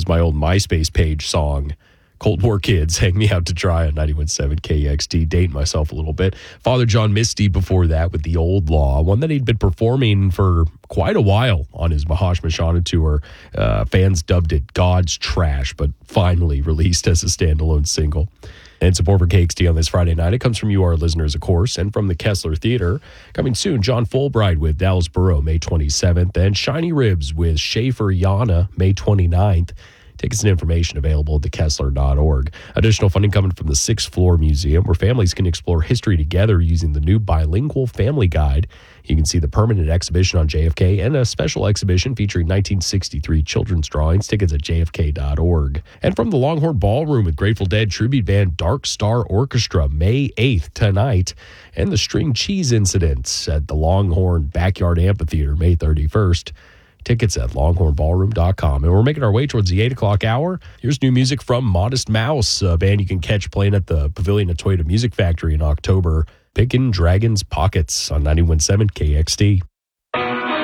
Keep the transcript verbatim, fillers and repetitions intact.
was my old MySpace page song. Cold War Kids, Hang Me Out to Dry on ninety-one point seven K X T. Dating myself a little bit. Father John Misty before that with The Old Law, one that he'd been performing for quite a while on his Mahash Mashana tour. Uh, fans dubbed it God's Trash, but finally released as a standalone single. And support for K X T on this Friday night. It comes from you, our listeners, of course, and from the Kessler Theater. Coming soon, John Fulbright with Dallas Burrow, May twenty-seventh, and Shiny Ribs with Schaefer Yana, May twenty-ninth. Tickets and information available at the kessler dot org. Additional funding coming from the Sixth Floor Museum, where families can explore history together using the new bilingual family guide. You can see the permanent exhibition on J F K and a special exhibition featuring nineteen sixty-three children's drawings. Tickets at j f k dot org. And from the Longhorn Ballroom with Grateful Dead tribute band Dark Star Orchestra, May eighth tonight. And the String Cheese Incidents at the Longhorn Backyard Amphitheater, May thirty-first. Tickets at longhorn ballroom dot com. And we're making our way towards the eight o'clock hour. Here's new music from Modest Mouse, a band you can catch playing at the Pavilion at Toyota Music Factory in October. Pickin' Dragon's Pockets on ninety-one point seven K X T.